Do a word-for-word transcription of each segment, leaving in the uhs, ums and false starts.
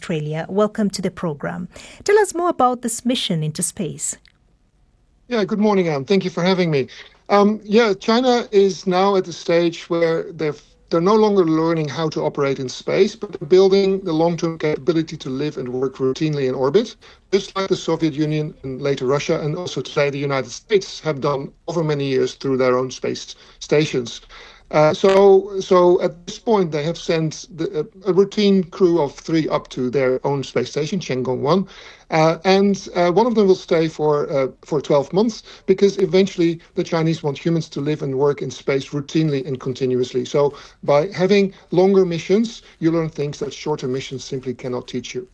Australia. Welcome to the program. Tell us more about this mission into space. Yeah, good morning, Anne. Thank you for having me. Um, yeah, China is now at the stage where they've they're no longer learning how to operate in space, but they're building the long-term capability to live and work routinely in orbit, just like the Soviet Union and later Russia, and also today the United States have done over many years through their own space stations. Uh, so, so at this point, they have sent the, a, a routine crew of three up to their own space station, Tiangong one, uh, and uh, one of them will stay for uh, for twelve months because eventually the Chinese want humans to live and work in space routinely and continuously. So, by having longer missions, you learn things that shorter missions simply cannot teach you.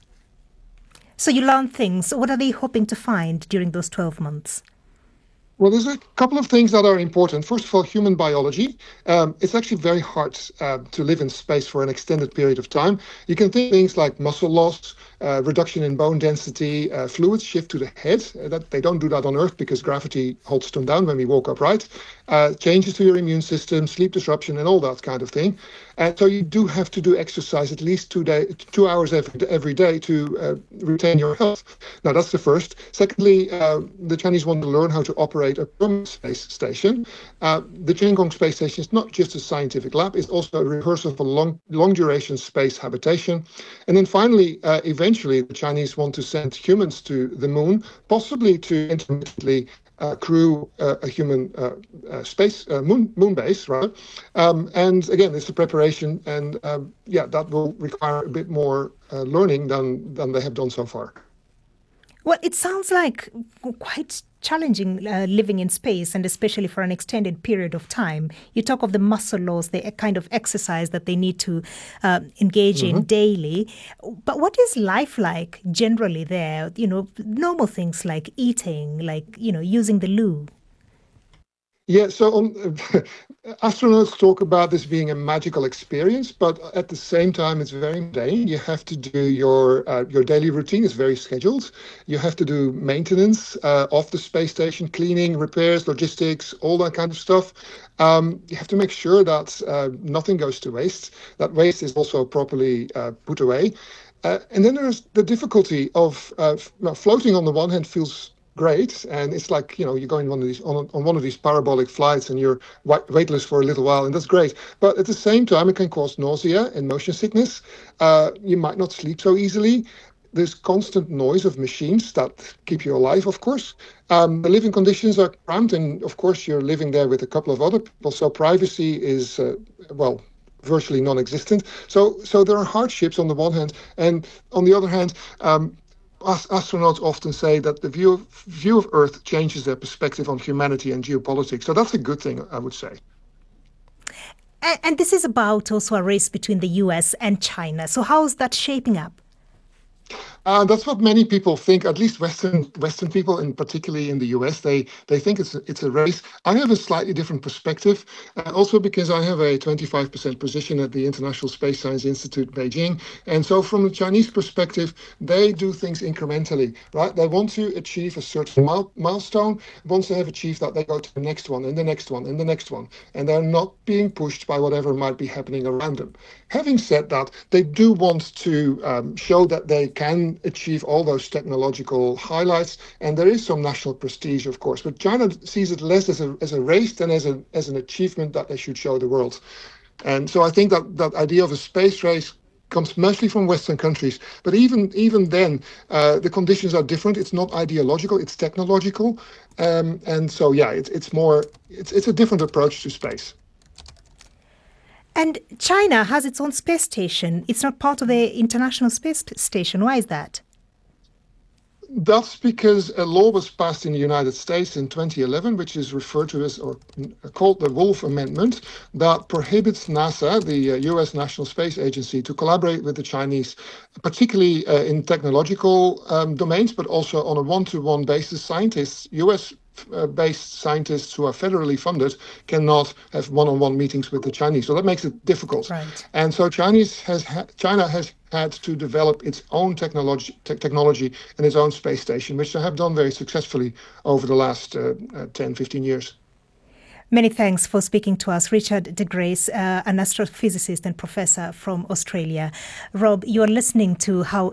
So you learn things. What are they hoping to find during those twelve months? Well, there's a couple of things that are important. First of all, human biology. Um, it's actually very hard uh, to live in space for an extended period of time. You can think things like muscle loss, uh, reduction in bone density, uh, fluids shift to the head. Uh, that they don't do that on Earth because gravity holds them down when we walk upright. Uh, changes to your immune system, sleep disruption, and all that kind of thing. And so you do have to do exercise at least two day, two hours every, every day to uh, retain your health. Now, that's the first. Secondly, uh, the Chinese want to learn how to operate a permanent space station. Uh, the Tiangong space station is not just a scientific lab, it's also a rehearsal for long, long duration space habitation. And then finally, uh, eventually, the Chinese want to send humans to the moon, possibly to intermittently Uh, crew uh, a human uh, uh, space uh, moon moon base, right? Um, and again, it's a preparation, and um, yeah, that will require a bit more uh, learning than than they have done so far. Well, it sounds like quite challenging uh, living in space, and especially for an extended period of time. You talk of the muscle loss, the kind of exercise that they need to uh, engage Mm-hmm. in daily. But what is life like generally there? You know, normal things like eating, like, you know, using the loo. Yeah, so um, astronauts talk about this being a magical experience, but at the same time, it's very mundane. You have to do your uh, your daily routine is very scheduled. You have to do maintenance uh, of the space station, cleaning, repairs, logistics, all that kind of stuff. Um, you have to make sure that uh, nothing goes to waste. That waste is also properly uh, put away. Uh, and then there's the difficulty of uh, f- well, floating on the one hand feels great, and it's like, you know, you're going on one of these on, on one of these parabolic flights and you're wa- weightless for a little while, and that's great. But at the same time, it can cause nausea and motion sickness. Uh, you might not sleep so easily. There's constant noise of machines that keep you alive, of course. Um, the living conditions are cramped, and of course, you're living there with a couple of other people, so privacy is, uh, well, virtually non-existent. So, so there are hardships on the one hand, and on the other hand, um, as- astronauts often say that the view of, view of Earth changes their perspective on humanity and geopolitics. So that's a good thing, I would say. And, and this is about also a race between the U S and China. So how is that shaping up? Uh, that's what many people think. At least Western Western people, and particularly in the U S, they they think it's a, it's a race. I have a slightly different perspective, uh, also because I have a twenty-five percent position at the International Space Science Institute, Beijing, and so from a Chinese perspective, they do things incrementally, right? They want to achieve a certain mile, milestone. Once they have achieved that, they go to the next one, and the next one, and the next one, and they're not being pushed by whatever might be happening around them. Having said that, they do want to um, show that they can achieve all those technological highlights, and there is some national prestige, of course. But China sees it less as a as a race than as a as an achievement that they should show the world. And so I think that that idea of a space race comes mostly from Western countries. But even even then, uh, the conditions are different. It's not ideological; it's technological. Um, and so yeah, it's it's more it's it's a different approach to space. And China has its own space station. It's not part of the International Space Station. Why is that? That's because a law was passed in the United States in twenty eleven, which is referred to as or called the Wolf Amendment, that prohibits NASA, the uh, U S National Space Agency, to collaborate with the Chinese, particularly uh, in technological um, domains, but also on a one-to-one basis. Scientists, U S uh, based scientists who are federally funded cannot have one-on-one meetings with the Chinese. So that makes it difficult. Right. And so Chinese has ha- China has had to develop its own technology, te- technology and its own space station, which they have done very successfully over the last uh, uh, ten, fifteen years. Many thanks for speaking to us. Richard de Grace, uh, an astrophysicist and professor from Australia. Rob, you're listening to How